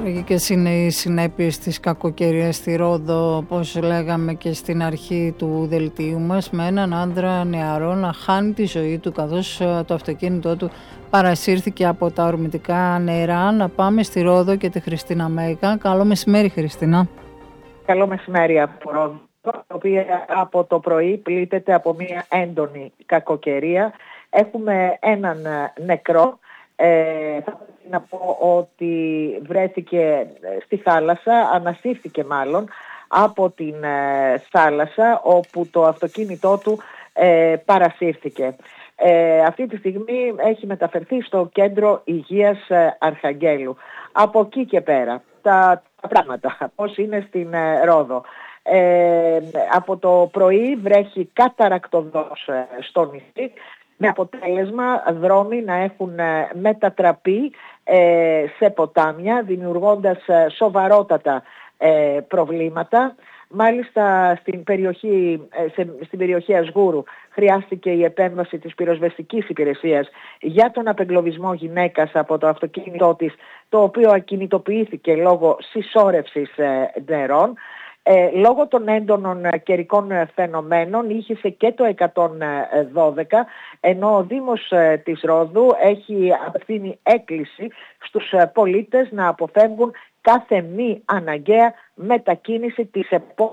Τραγικές είναι οι συνέπειες της κακοκαιρίας στη Ρόδο, όπως λέγαμε και στην αρχή του δελτίου μας, με έναν άντρα νεαρό να χάνει τη ζωή του καθώς το αυτοκίνητό του παρασύρθηκε από τα ορμητικά νερά. Να πάμε στη Ρόδο και τη Χριστίνα Μέγα. Καλό μεσημέρι, Χριστίνα. Καλό μεσημέρι από Ρόδο, η οποία από το πρωί πλήττεται από μια έντονη κακοκαιρία. Έχουμε έναν νεκρό. Να πω ότι βρέθηκε στη θάλασσα, ανασύρθηκε μάλλον από την θάλασσα όπου το αυτοκίνητό του παρασύρθηκε. Αυτή τη στιγμή έχει μεταφερθεί στο κέντρο υγείας Αρχαγγέλου. Από εκεί και πέρα τα πράγματα πώς είναι στην Ρόδο. Από το πρωί βρέχει καταρακτωδώς στο νησί, με αποτέλεσμα δρόμοι να έχουν μετατραπεί σε ποτάμια, δημιουργώντας σοβαρότατα προβλήματα. Μάλιστα στην περιοχή Ασγούρου χρειάστηκε η επέμβαση της πυροσβεστικής υπηρεσίας για τον απεγκλωβισμό γυναίκας από το αυτοκίνητό της, το οποίο ακινητοποιήθηκε λόγω συσσόρευσης νερών. Λόγω των έντονων καιρικών φαινομένων ήχησε και το 112, ενώ ο Δήμος της Ρόδου έχει απευθύνει έκκληση στους πολίτες να αποφεύγουν κάθε μη αναγκαία μετακίνηση της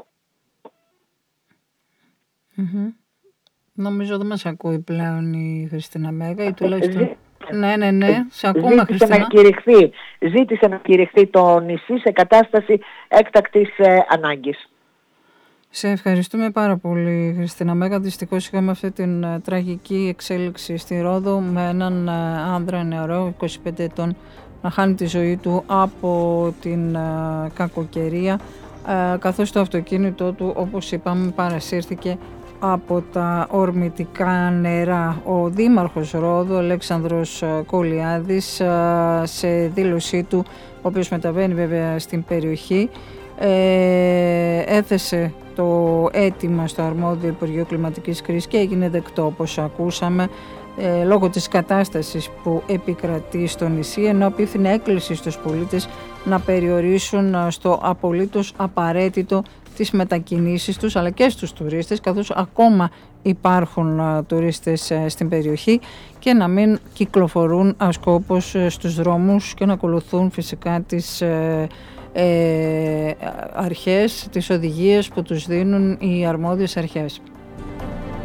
Νομίζω δεν μας ακούει πλέον η Χριστίνα Μέγα ή τουλάχιστον... Ναι, σε ακούμε, Χριστίνα. Ζήτησε να κηρυχθεί το νησί σε κατάσταση έκτακτης ανάγκης. Σε ευχαριστούμε πάρα πολύ, Χριστίνα Μέγα. Δυστυχώς είχαμε αυτή την τραγική εξέλιξη στη Ρόδο με έναν άνδρα νεαρό, 25 ετών, να χάνει τη ζωή του από την κακοκαιρία, καθώς το αυτοκίνητό του, όπως είπαμε, παρασύρθηκε από τα ορμητικά νερά. Ο Δήμαρχος Ρόδου, Αλέξανδρος Κολιάδης, σε δήλωσή του, ο οποίος μεταβαίνει βέβαια στην περιοχή, έθεσε το αίτημα στο αρμόδιο Υπουργείο Κλιματικής Κρίσης και έγινε δεκτό, όπως ακούσαμε, λόγω της κατάστασης που επικρατεί στο νησί, ενώ απίθυνε έκκληση στους πολίτες να περιορίσουν στο απολύτως απαραίτητο τις μετακινήσεις τους, αλλά και στους τουρίστες, καθώς ακόμα υπάρχουν τουρίστες στην περιοχή, και να μην κυκλοφορούν ασκόπως στους δρόμους και να ακολουθούν φυσικά τις αρχές, τις οδηγίες που τους δίνουν οι αρμόδιες αρχές.